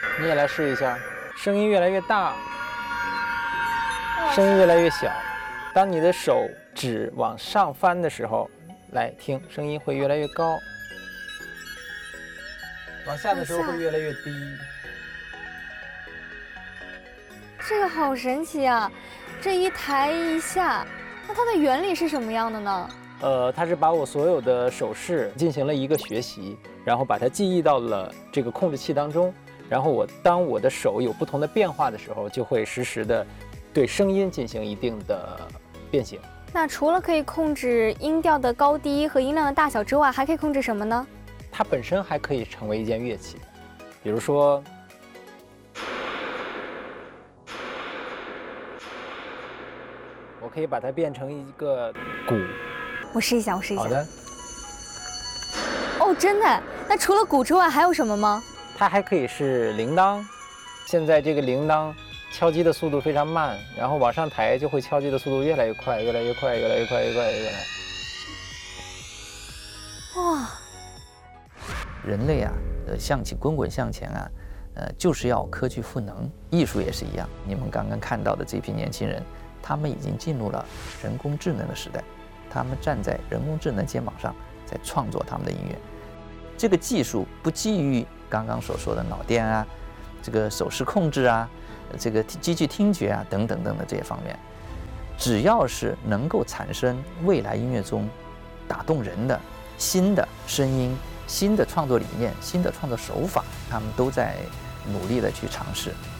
你也来试一下，声音越来越大，声音越来越小。当你的手指往上翻的时候，来听，声音会越来越高；往下的时候会越来越低。 这个好神奇啊！这一抬一下，那它的原理是什么样的呢？ 它是把我所有的手势进行了一个学习，然后把它记忆到了这个控制器当中，然后当我的手有不同的变化的时候，就会实时的对声音进行一定的变形。 那除了可以控制音调的高低和音量的大小之外，还可以控制什么呢？ 它本身还可以成为一件乐器，比如说，我可以把它变成一个鼓。 我试一下，我试一下。 好的。 哦，真的？那除了鼓之外还有什么吗？ 它还可以是铃铛。现在这个铃铛敲击的速度非常慢，然后往上抬就会敲击的速度越来越快，越来越快，越来越快，越来越快。 哇！ 人类啊，向起滚滚向前啊，就是要科技赋能。艺术也是一样，你们刚刚看到的这批年轻人，他们已经进入了人工智能的时代。他们站在人工智能肩膀上，在创作他们的音乐。这个技术不基于刚刚所说的脑电啊，这个手势控制啊，这个机器听觉啊等等等的这些方面，只要是能够产生未来音乐中打动人的新的声音、新的创作理念、新的创作手法，他们都在努力的去尝试。